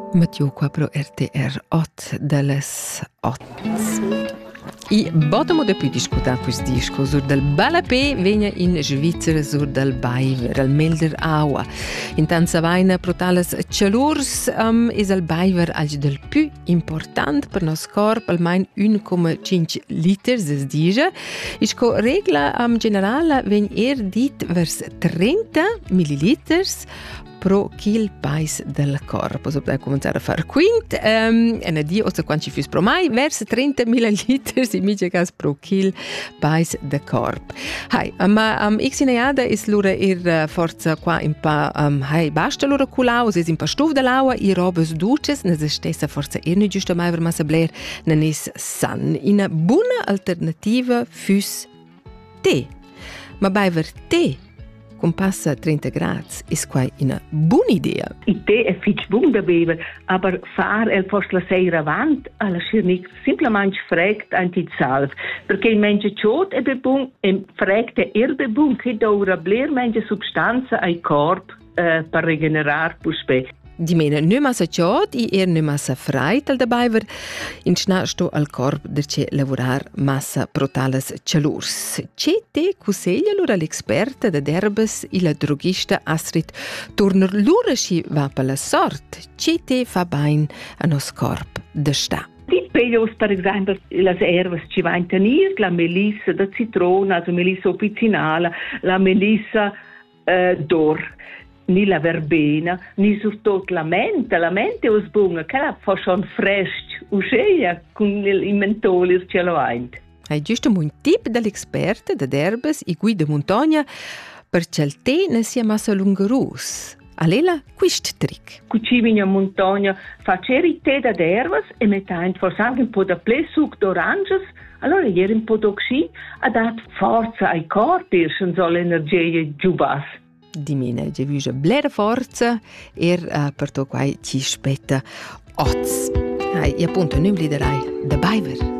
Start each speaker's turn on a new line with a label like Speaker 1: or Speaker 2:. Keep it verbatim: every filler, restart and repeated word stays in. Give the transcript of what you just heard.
Speaker 1: Matteo qua pro R T R otto delles otto. I botamo da più discutere questo disco sur del Balapé vegna in Svizzera sur del Baiver, al Melder Aua. In tanza vaina protales calurs um, is al Baiver alg del più important per nos corp, almain uno komma cinque liters es dice. Isco regla um, generala vegn er dit vers trenta milliliters pro kil pais del corpo. So potete cominciare a fare quint. Um, e ne di ossa quanti fus pro mai vers trenta milliliters in mica gas pro kil pais de corp. Hai, ma am um, xineada is lura ir uh, forza qua in pa um, hai basta lura culau, es in pa stuf de laua i robes duces, ne se stessa forza ir ne giusto mai ver massa bler, ne nis san. Ina buona alternativa fus te. Ma bei ver te con passa trenta grads is quai una buona idea.
Speaker 2: Il tè è fitch bun da bever, aber far el post la seira avant alla schirnic simplement fregt anti salv, perché il menge ciot e bebun e fregt e er bebun che dovrà bler menge substanza ai corp eh, per regenerar puspe.
Speaker 1: Di mena nu massa ciot i er nu massa freit al dabeiver in schna sto al corp der ce lavorar massa protales calurs. Ce te cuseglia lura l'experta de derbes i la drogista Astrid Turner lura schi va per la sort. Ce te fa bain a nos corp de sta.
Speaker 2: Di peios, per esempio, las ervas ci va in tenir, la melissa da citrona, also melissa officinala, la melissa eh, d'or. Ni la verbena, ni surtot la menta. La menta è osbunga, che la fa schon fresh, usceia, con i mentolis ce lo vaint.
Speaker 1: Hai giusto un tip dell'experta de derbes i guida montagna per cel te ne sia massa lungarus. Alela quist trick.
Speaker 2: Cucimina montagna fa ceri te da ervas e metain forse anche un po' da plessuc d'oranges, allora ieri un po' d'oxi ha dat forza ai corpi, schon so l'energia giubas.
Speaker 1: Di mine, je vuge blera forza er uh, per to quai ci spetta oz. Hai, e appunto, non liderai da Baiver.